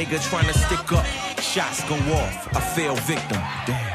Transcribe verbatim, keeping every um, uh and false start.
Nigga trying to stick up, shots go off, I fell victim. Damn.